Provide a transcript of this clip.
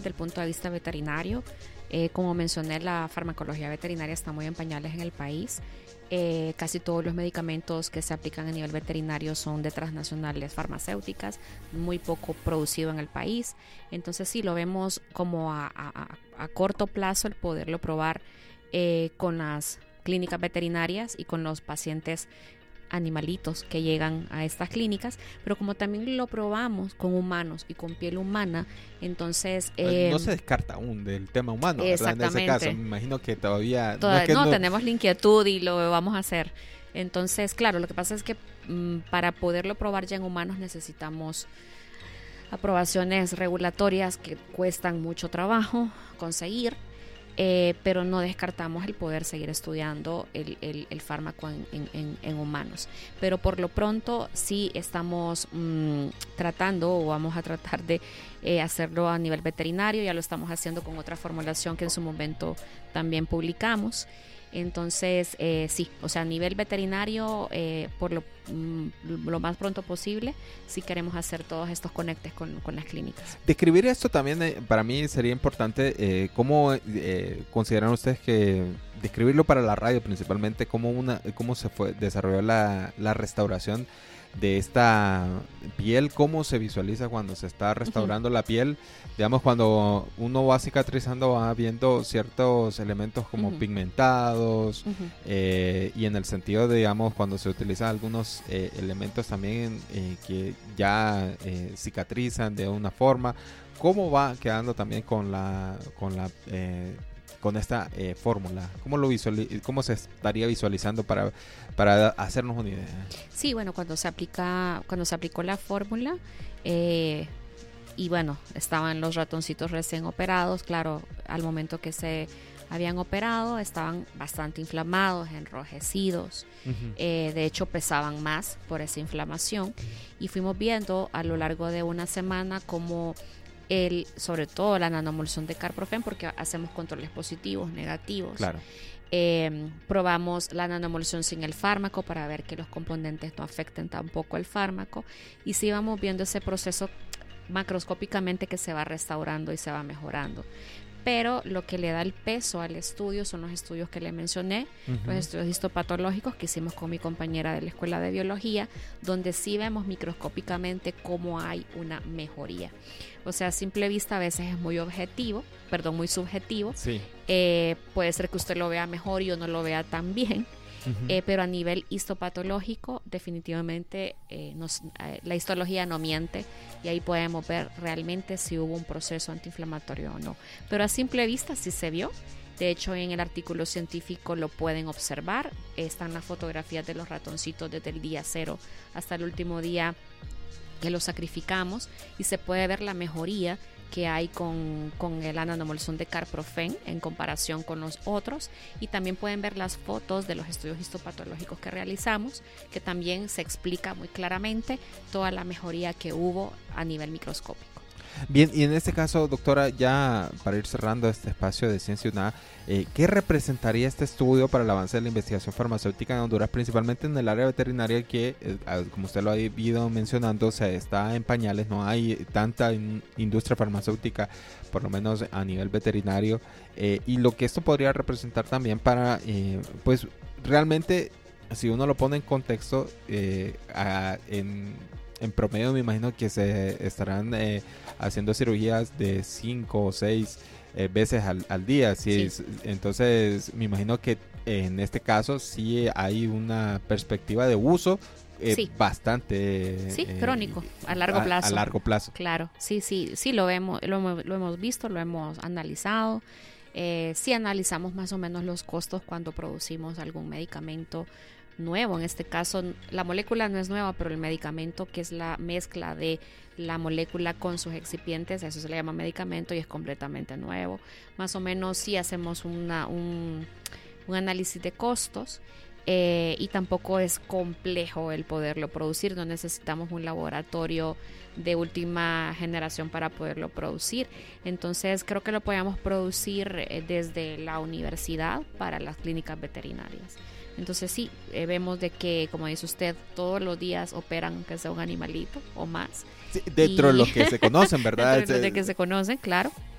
desde el punto de vista veterinario. Como mencioné, la farmacología veterinaria está muy en pañales en el país. Casi todos los medicamentos que se aplican a nivel veterinario son de transnacionales farmacéuticas, muy poco producido en el país. Entonces sí, lo vemos como a corto plazo el poderlo probar con las clínicas veterinarias y con los pacientes animalitos que llegan a estas clínicas, pero como también lo probamos con humanos y con piel humana, entonces no se descarta aún del tema humano, ¿verdad? Exactamente. En ese caso, me imagino que todavía no tenemos la inquietud y lo vamos a hacer. Entonces, claro, lo que pasa es que para poderlo probar ya en humanos necesitamos aprobaciones regulatorias que cuestan mucho trabajo conseguir. Pero no descartamos el poder seguir estudiando el fármaco en humanos. Pero por lo pronto sí estamos tratando o vamos a tratar de hacerlo a nivel veterinario. Ya lo estamos haciendo con otra formulación que en su momento también publicamos. Entonces, sí, o sea, a nivel veterinario, por lo más pronto posible, sí queremos hacer todos estos conectes con las clínicas. Describir esto también para mí sería importante. ¿Cómo consideran ustedes que describirlo para la radio principalmente, cómo se desarrolló la restauración de esta piel? ¿Cómo se visualiza cuando se está restaurando la piel? Digamos, cuando uno va cicatrizando, va viendo ciertos elementos como pigmentados, y en el sentido de, digamos, cuando se utilizan algunos elementos también que ya cicatrizan de una forma. ¿Cómo va quedando también con esta fórmula? ¿Cómo se estaría visualizando para hacernos una idea? Sí, bueno, cuando se aplicó la fórmula, y bueno, estaban los ratoncitos recién operados, claro, al momento que se habían operado estaban bastante inflamados, enrojecidos, de hecho pesaban más por esa inflamación, y fuimos viendo a lo largo de una semana cómo sobre todo la nanomulsión de carprofen, porque hacemos controles positivos, negativos. Claro. Probamos la nanomulsión sin el fármaco para ver que los componentes no afecten tampoco el fármaco, y sí vamos viendo ese proceso macroscópicamente que se va restaurando y se va mejorando. Pero lo que le da el peso al estudio son los estudios que le mencioné, los estudios histopatológicos que hicimos con mi compañera de la Escuela de Biología, donde sí vemos microscópicamente cómo hay una mejoría. O sea, a simple vista a veces es muy subjetivo. Sí. Puede ser que usted lo vea mejor y yo no lo vea tan bien. Pero a nivel histopatológico definitivamente la histología no miente, y ahí podemos ver realmente si hubo un proceso antiinflamatorio o no. Pero a simple vista sí se vio. De hecho, en el artículo científico lo pueden observar. Están las fotografías de los ratoncitos desde el día 0 hasta el último día que los sacrificamos, y se puede ver la mejoría que hay con la nanomulsión de carprofen en comparación con los otros, y también pueden ver las fotos de los estudios histopatológicos que realizamos, que también se explica muy claramente toda la mejoría que hubo a nivel microscópico. Bien, y en este caso, doctora, ya para ir cerrando este espacio de Ciencia UNA, ¿qué representaría este estudio para el avance de la investigación farmacéutica en Honduras, principalmente en el área veterinaria que, como usted lo ha ido mencionando, está en pañales, no hay tanta industria farmacéutica, por lo menos a nivel veterinario, y lo que esto podría representar también para, pues, realmente, si uno lo pone en contexto, en promedio me imagino que se estarán haciendo cirugías de 5 o 6 veces al día. Sí. Entonces me imagino que en este caso sí hay una perspectiva de uso bastante crónico, a largo plazo. A largo plazo. Claro, sí, lo hemos visto, lo hemos analizado. Sí analizamos más o menos los costos cuando producimos algún medicamento nuevo. En este caso la molécula no es nueva, pero el medicamento, que es la mezcla de la molécula con sus excipientes, eso se le llama medicamento y es completamente nuevo. Más o menos sí hacemos un análisis de costos, y tampoco es complejo el poderlo producir, no necesitamos un laboratorio de última generación para poderlo producir. Entonces creo que lo podemos producir desde la universidad para las clínicas veterinarias. Entonces sí, vemos de que, como dice usted, todos los días operan aunque sea un animalito o más. Sí, dentro de lo que se conocen, ¿verdad? Dentro de lo que se conocen, claro.